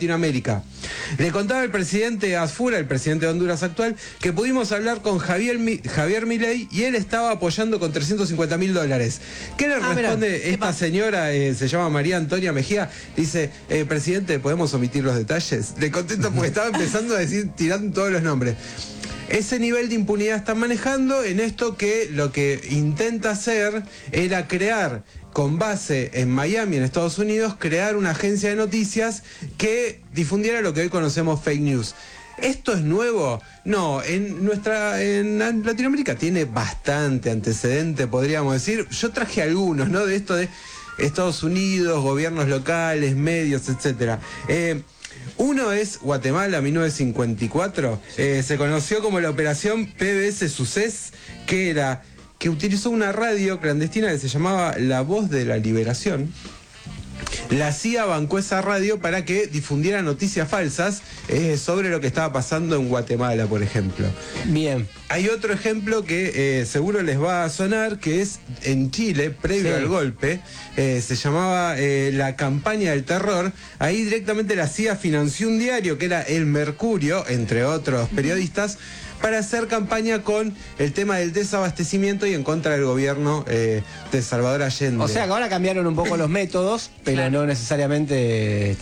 Latinoamérica. Le contaba el presidente Asfura, el presidente de Honduras actual, que pudimos hablar con Javier Milei y él estaba apoyando con $350.000. ¿Qué le responde esta señora? Se llama María Antonia Mejía. Dice, presidente, ¿podemos omitir los detalles? Le contesto porque estaba empezando a decir, tirando todos los nombres. Ese nivel de impunidad están manejando en esto, que lo que intenta hacer era crear, con base en Miami, en Estados Unidos, crear una agencia de noticias que difundiera lo que hoy conocemos fake news. ¿Esto es nuevo? No, en Latinoamérica tiene bastante antecedente, podríamos decir. Yo traje algunos, ¿no? De esto de Estados Unidos, gobiernos locales, medios, etcétera. Uno es Guatemala, 1954. Se conoció como la operación PBS Sucés, que utilizó una radio clandestina que se llamaba La Voz de la Liberación. La CIA bancó esa radio para que difundiera noticias falsas sobre lo que estaba pasando en Guatemala, por ejemplo. Bien. Hay otro ejemplo que seguro les va a sonar, que es en Chile, previo al golpe. Se llamaba la campaña del terror. Ahí directamente la CIA financió un diario que era El Mercurio, entre otros periodistas, para hacer campaña con el tema del desabastecimiento y en contra del gobierno de Salvador Allende. O sea que ahora cambiaron un poco los métodos, pero no necesariamente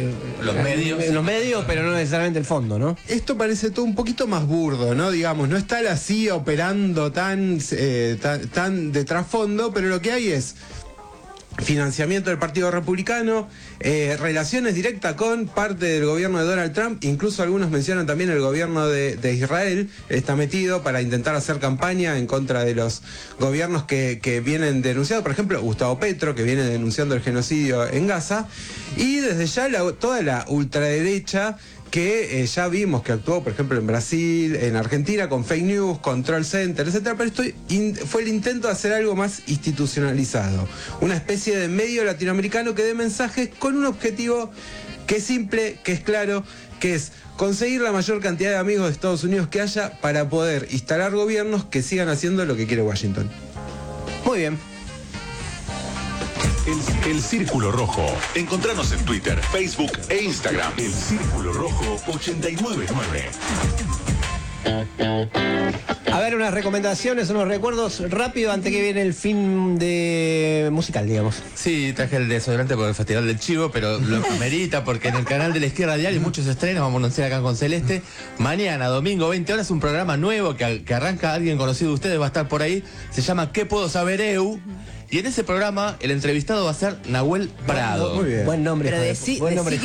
los medios, pero no necesariamente el fondo, ¿no? Esto parece todo un poquito más burdo, ¿no? Digamos, no está la CIA operando tan de trasfondo, pero lo que hay es financiamiento del Partido Republicano, relaciones directas con parte del gobierno de Donald Trump, incluso algunos mencionan también el gobierno de Israel, está metido para intentar hacer campaña en contra de los gobiernos que vienen denunciando, por ejemplo, Gustavo Petro, que viene denunciando el genocidio en Gaza, y desde ya toda la ultraderecha que ya vimos que actuó, por ejemplo, en Brasil, en Argentina, con fake news, control center, etcétera, pero esto fue el intento de hacer algo más institucionalizado. Una especie de medio latinoamericano que dé mensajes con un objetivo que es simple, que es claro, que es conseguir la mayor cantidad de amigos de Estados Unidos que haya para poder instalar gobiernos que sigan haciendo lo que quiere Washington. Muy bien. El Círculo Rojo. Encontranos en Twitter, Facebook e Instagram. El Círculo Rojo 899. A ver, unas recomendaciones, unos recuerdos rápido antes que viene el fin de musical, digamos. Sí, traje el desodorante por el Festival del Chivo, pero lo amerita porque en el canal de La Izquierda Diario hay muchos estrenos. Vamos a anunciar acá con Celeste. Mañana, domingo, 20 horas, un programa nuevo que arranca alguien conocido de ustedes, va a estar por ahí. Se llama ¿Qué puedo saber, Eu? Y en ese programa el entrevistado va a ser Nahuel Prado. Muy bien. Buen nombre. Pero decí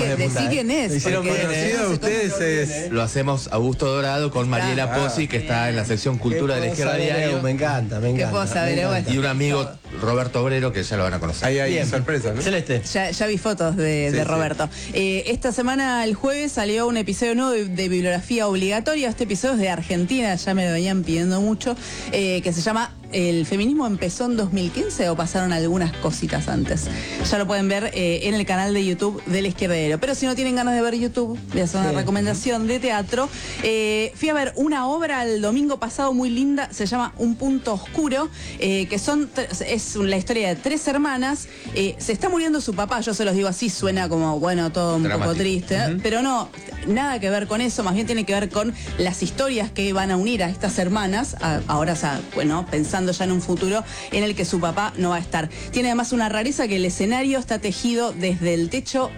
quién es. Hicieron conocido a ustedes. Lo hacemos Augusto Dorado con Mariela Pozzi, que está en la sección Cultura de La Izquierda Diario. Me encanta. ¿Qué puedo saber, Y un amigo, Roberto Obrero, que ya lo van a conocer. Ahí hay sorpresa, ¿no? Celeste. Ya vi fotos de Roberto. Esta semana, el jueves, salió un episodio nuevo de Bibliografía Obligatoria. Este episodio es de Argentina, ya me lo venían pidiendo mucho, que se llama ¿El feminismo empezó en 2015 o pasaron algunas cositas antes? Ya lo pueden ver en el canal de YouTube de La Izquierda Diario. Pero si no tienen ganas de ver YouTube, voy a hacer una recomendación de teatro. Fui a ver una obra el domingo pasado muy linda, se llama Un Punto Oscuro, que es la historia de 3 hermanas. Se está muriendo su papá, yo se los digo así, suena como, bueno, todo un poco triste, pero no, nada que ver con eso, más bien tiene que ver con las historias que van a unir a estas hermanas, ahora, bueno, pensando ya en un futuro en el que su papá no va a estar. Tiene además una rareza que el escenario está tejido desde el techo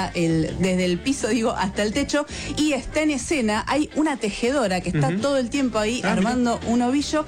desde el piso, hasta el techo, y está en escena, hay una tejedora que está todo el tiempo ahí armando un ovillo.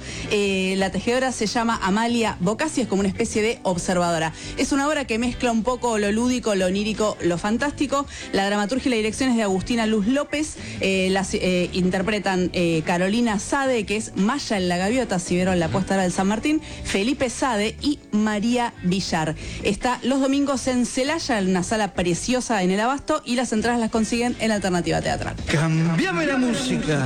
La tejedora se llama Amalia Bocassi, es como una especie de observadora. Es una obra que mezcla un poco lo lúdico, lo onírico, lo fantástico. La dramaturgia y la dirección es de Agustina Luz López. Las interpretan Carolina Sade, que es Maya en la gaviota, si vieron la puesta del San Martín, Felipe Sade y María Villar. Está los domingos en Celaya, en una sala preciosa en el Abasto, y las entradas las consiguen en Alternativa Teatral. Cambiame la música.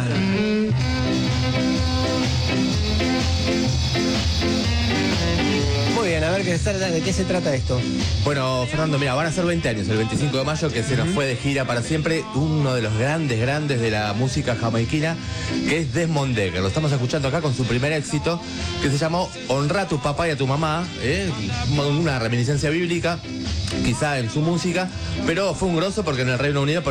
Muy bien, a ver de qué se trata esto. Bueno, Fernando, mira, van a ser 20 años, el 25 de mayo, que se nos fue de gira para siempre, uno de los grandes de la música jamaiquina, que es Desmond Dekker. Lo estamos escuchando acá con su primer éxito, que se llamó Honra a tu papá y a tu mamá, una reminiscencia bíblica, quizá en su música, pero fue un grosso porque en el Reino Unido,